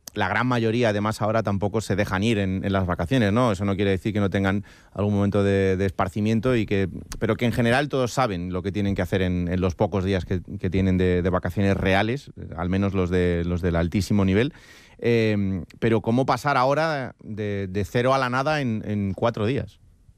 la gran mayoría, además, ahora tampoco se dejan ir en las vacaciones, ¿no? Eso no quiere decir que no tengan algún momento de esparcimiento, pero que en general todos saben lo que tienen que hacer en los pocos días que tienen de vacaciones reales, al menos los del altísimo nivel. Pero ¿cómo pasar ahora de cero a la nada en 4 días?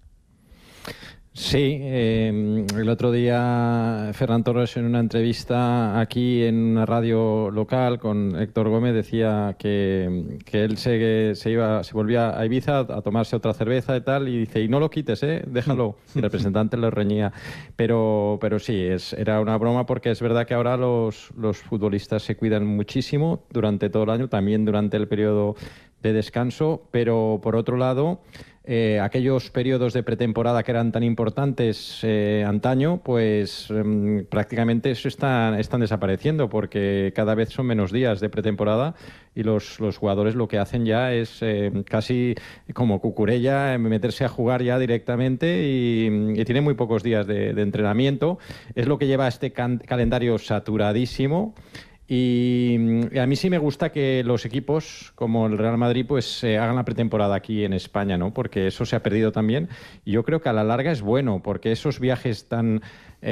Sí, el otro día Ferran Torres en una entrevista aquí en una radio local con Héctor Gómez decía que él se volvía a Ibiza a tomarse otra cerveza y tal, y dice, y no lo quites, déjalo. Y el representante lo reñía. Pero sí, era una broma, porque es verdad que ahora los futbolistas se cuidan muchísimo durante todo el año, también durante el periodo de descanso, pero por otro lado, aquellos periodos de pretemporada que eran tan importantes antaño, pues prácticamente eso están desapareciendo, porque cada vez son menos días de pretemporada y los jugadores lo que hacen ya es casi como Cucurella, meterse a jugar ya directamente, y tiene muy pocos días de entrenamiento. Es lo que lleva a este calendario saturadísimo. Y a mí sí me gusta que los equipos como el Real Madrid pues hagan la pretemporada aquí en España, ¿no? Porque eso se ha perdido también, y yo creo que a la larga es bueno, porque esos viajes tan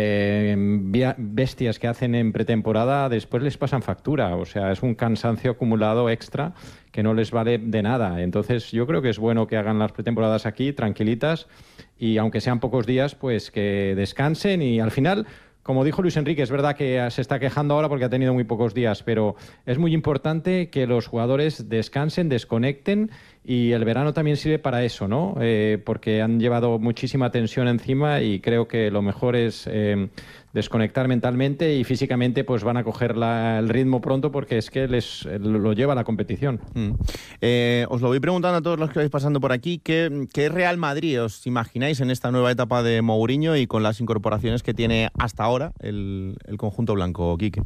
bestias que hacen en pretemporada después les pasan factura. O sea, es un cansancio acumulado extra que no les vale de nada. Entonces yo creo que es bueno que hagan las pretemporadas aquí tranquilitas, y aunque sean pocos días, pues que descansen. Y al final, como dijo Luis Enrique, es verdad que se está quejando ahora porque ha tenido muy pocos días, pero es muy importante que los jugadores descansen, desconecten, y el verano también sirve para eso, ¿no? Porque han llevado muchísima tensión encima, y creo que lo mejor es desconectar mentalmente, y físicamente pues van a coger el ritmo pronto, porque es que lo lleva la competición. Os lo voy preguntando a todos los que vais pasando por aquí, ¿qué Real Madrid os imagináis en esta nueva etapa de Mourinho y con las incorporaciones que tiene hasta ahora el conjunto blanco, Quique?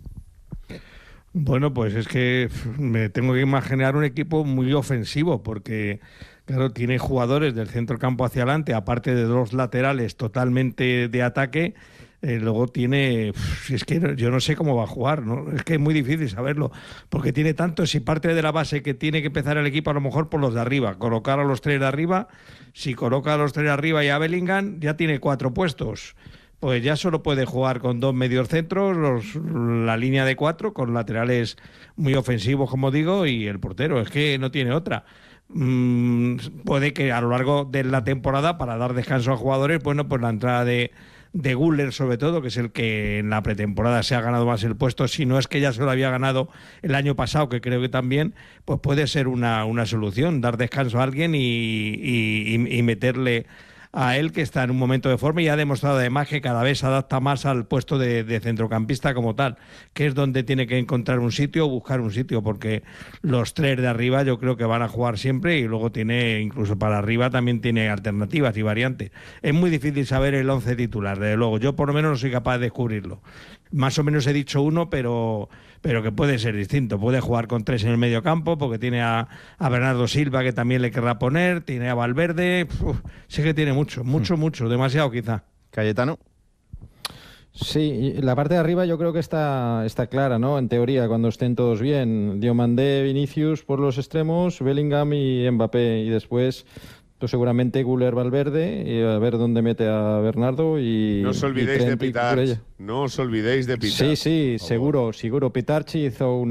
Bueno, pues es que me tengo que imaginar un equipo muy ofensivo, porque, claro, tiene jugadores del centro campo hacia adelante, aparte de 2 laterales totalmente de ataque. Luego tiene, es que yo no sé cómo va a jugar, ¿no? Es que es muy difícil saberlo, porque tiene tanto. Si parte de la base que tiene que empezar el equipo a lo mejor por los de arriba, colocar a los 3 de arriba. Si coloca a los 3 de arriba y a Bellingham, ya tiene 4 puestos. Pues ya solo puede jugar con 2 mediocentros, la línea de 4, con laterales muy ofensivos, como digo, y el portero. Es que no tiene otra. Puede que a lo largo de la temporada, para dar descanso a jugadores, bueno, pues la entrada de Güler, sobre todo, que es el que en la pretemporada se ha ganado más el puesto, si no es que ya se lo había ganado el año pasado, que creo que también, pues puede ser una solución, dar descanso a alguien y meterle a él, que está en un momento de forma y ha demostrado además que cada vez se adapta más al puesto de centrocampista como tal, que es donde tiene que encontrar un sitio o buscar un sitio, porque los 3 de arriba yo creo que van a jugar siempre, y luego tiene, incluso para arriba también tiene alternativas y variantes. Es muy difícil saber el 11 titular, desde luego. Yo por lo menos no soy capaz de descubrirlo. Más o menos he dicho uno, pero que puede ser distinto. Puede jugar con 3 en el medio campo, porque tiene a Bernardo Silva, que también le querrá poner, tiene a Valverde. Sí que tiene mucho, demasiado quizá. Cayetano. Sí, la parte de arriba yo creo que está clara, ¿no? En teoría, cuando estén todos bien. Diomandé, Vinicius por los extremos, Bellingham y Mbappé, y después seguramente Güler, Valverde, y a ver dónde mete a Bernardo. Y no os olvidéis de Pitar. No os olvidéis de Pitar. Sí, seguro. Pitarchi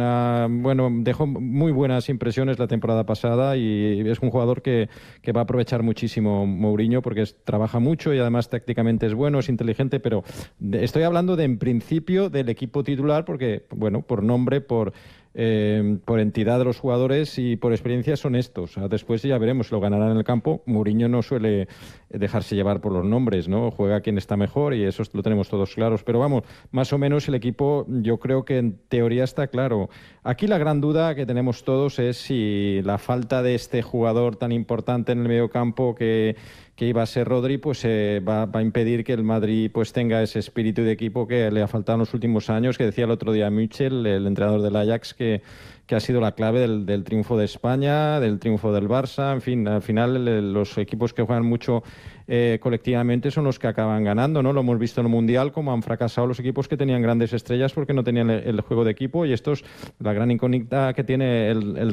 dejó muy buenas impresiones la temporada pasada, y es un jugador que va a aprovechar muchísimo Mourinho, porque trabaja mucho y además tácticamente es bueno, es inteligente, pero estoy hablando en principio del equipo titular, porque, bueno, por nombre, por entidad de los jugadores y por experiencia son estos. Después ya veremos, lo ganarán en el campo. Mourinho no suele dejarse llevar por los nombres, ¿no? Juega quien está mejor, y eso lo tenemos todos claros. Pero vamos, más o menos el equipo yo creo que en teoría está claro. Aquí la gran duda que tenemos todos es si la falta de este jugador tan importante en el medio campo que iba a ser Rodri, pues va a impedir que el Madrid pues tenga ese espíritu de equipo que le ha faltado en los últimos años, que decía el otro día Michel, el entrenador del Ajax, que ha sido la clave del triunfo de España, del triunfo del Barça. En fin, al final los equipos que juegan mucho colectivamente son los que acaban ganando, ¿no? Lo hemos visto en el Mundial, como han fracasado los equipos que tenían grandes estrellas porque no tenían el juego de equipo, y esto es la gran incógnita que tiene el